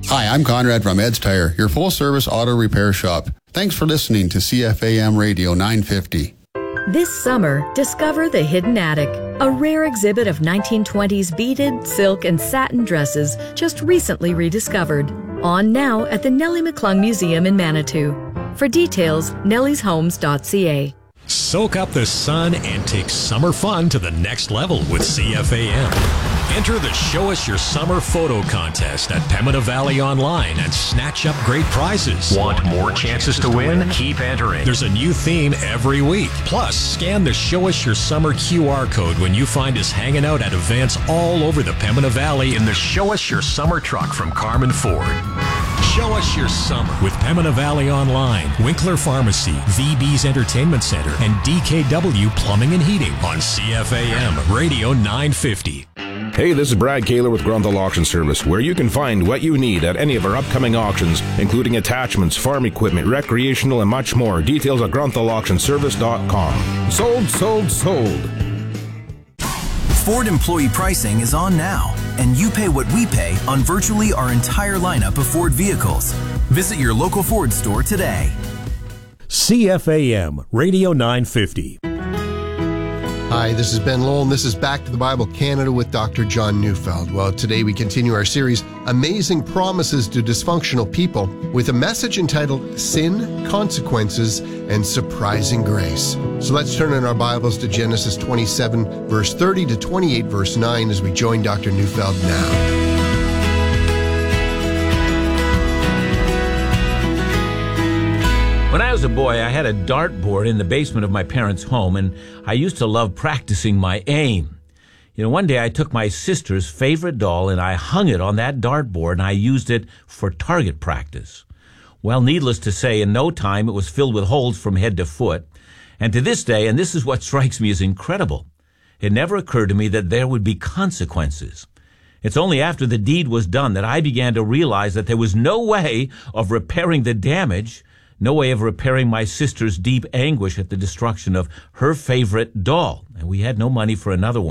Hi, I'm Conrad from Ed's Tire, your full-service auto repair shop. Thanks for listening to CFAM Radio 950. This summer, discover the Hidden Attic, a rare exhibit of 1920s beaded, silk, and satin dresses just recently rediscovered. On now at the Nellie McClung Museum in Manitou. For details, nellieshomes.ca. Soak up the sun and take summer fun to the next level with CFAM. Enter the Show Us Your Summer photo contest at Pembina Valley Online and snatch up great prizes. Want more chances to win? Keep entering. There's a new theme every week. Plus, scan the Show Us Your Summer QR code when you find us hanging out at events all over the Pembina Valley in the Show Us Your Summer truck from Carmen Ford. Show Us Your Summer with Pembina Valley Online, Winkler Pharmacy, VB's Entertainment Center, and DKW Plumbing and Heating on CFAM Radio 950. Hey, this is Brad Kaler with Grunthal Auction Service, where you can find what you need at any of our upcoming auctions, including attachments, farm equipment, recreational, and much more. Details at grunthal.auctionservice.com. Sold, sold, sold. Ford employee pricing is on now, and you pay what we pay on virtually our entire lineup of Ford vehicles. Visit your local Ford store today. CFAM Radio 950. Hi, this is Ben Lowell, and this is Back to the Bible Canada with Dr. John Neufeld. Well, today we continue our series, Amazing Promises to Dysfunctional People, with a message entitled Sin, Consequences, and Surprising Grace. So let's turn in our Bibles to Genesis 27, verse 30 to 28, verse 9, as we join Dr. Neufeld now. When I was a boy, I had a dartboard in the basement of my parents' home, and I used to love practicing my aim. You know, one day I took my sister's favorite doll and I hung it on that dartboard, and I used it for target practice. Well, needless to say, in no time it was filled with holes from head to foot. And to this day, and this is what strikes me as incredible, it never occurred to me that there would be consequences. It's only after the deed was done that I began to realize that there was no way of repairing the damage, no way of repairing my sister's deep anguish at the destruction of her favorite doll. And we had no money for another one.